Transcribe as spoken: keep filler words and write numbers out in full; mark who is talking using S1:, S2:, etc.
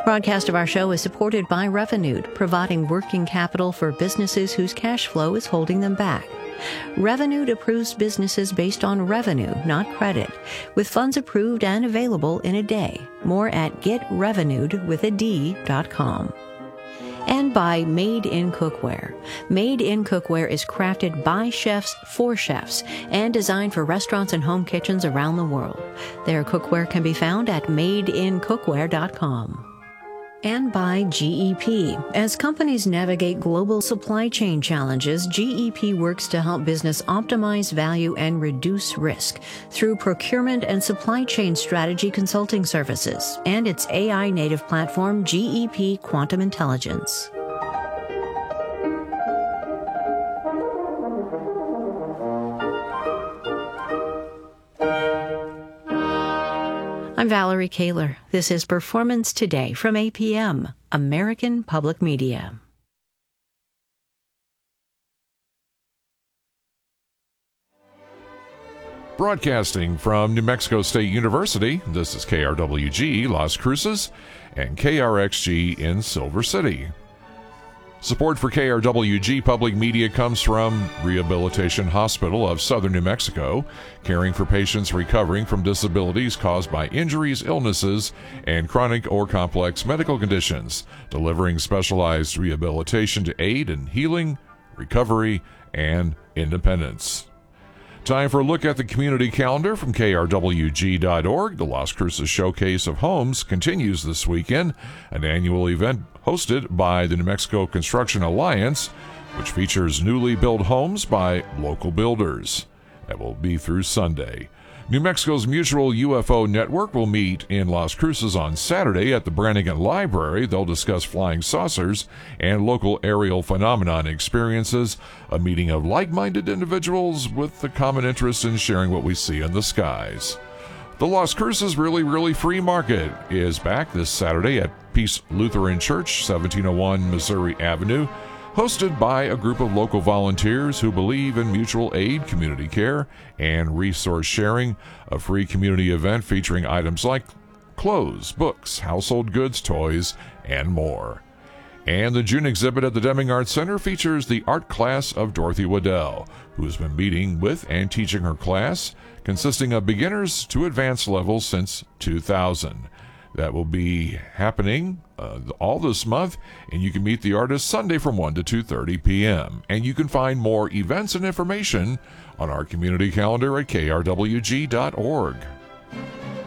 S1: Broadcast of our show is supported by Revenued, providing working capital for businesses whose cash flow is holding them back. Revenued approves businesses based on revenue, not credit, with funds approved and available in a day. More at get revenued with a D dot com. And by Made in Cookware. Made in Cookware is crafted by chefs for chefs and designed for restaurants and home kitchens around the world. Their cookware can be found at made in cookware dot com. And by G E P. As companies navigate global supply chain challenges, G E P works to help business optimize value and reduce risk through procurement and supply chain strategy consulting services and its A I-native platform, G E P Quantum Intelligence. I'm Valerie Kaler. This is Performance Today from A P M, American Public Media.
S2: Broadcasting from New Mexico State University, this is K R W G Las Cruces and K R X G in Silver City. Support for K R W G Public Media comes from Rehabilitation Hospital of Southern New Mexico, caring for patients recovering from disabilities caused by injuries, illnesses, and chronic or complex medical conditions, delivering specialized rehabilitation to aid in healing, recovery, and independence. Time for a look at the community calendar from K R W G dot org. The Las Cruces Showcase of Homes continues this weekend, an annual event hosted by the New Mexico Construction Alliance, which features newly built homes by local builders. That will be through Sunday. New Mexico's Mutual U F O Network will meet in Las Cruces on Saturday at the Brannigan Library. They'll discuss flying saucers and local aerial phenomenon experiences, a meeting of like-minded individuals with the common interest in sharing what we see in the skies. The Las Cruces Really Really Free Market is back this Saturday at Peace Lutheran Church, seventeen oh one Missouri Avenue, hosted by a group of local volunteers who believe in mutual aid, community care, and resource sharing, a free community event featuring items like clothes, books, household goods, toys, and more. And the June exhibit at the Deming Arts Center features the art class of Dorothy Waddell, who has been meeting with and teaching her class, consisting of beginners to advanced levels since two thousand. That will be happening uh, all this month, and you can meet the artist Sunday from one to two thirty p.m. And you can find more events and information on our community calendar at K R W G dot org.